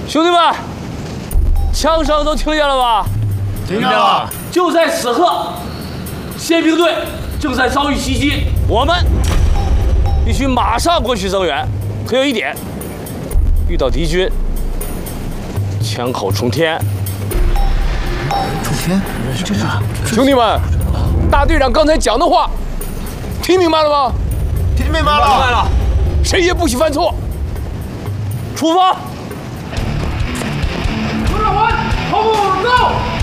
兄弟们，枪声都听见了吧？ 听见了。 就在此刻，宪兵队正在遭遇袭击，我们必须马上过去增援。可有一点，遇到敌军，枪口冲天。 冲天，这是兄弟们，大队长刚才讲的话，听明白了吗？ 听明白了。 明白了， 谁也不许犯错。 出发！ 团长们，跑步 ，Go！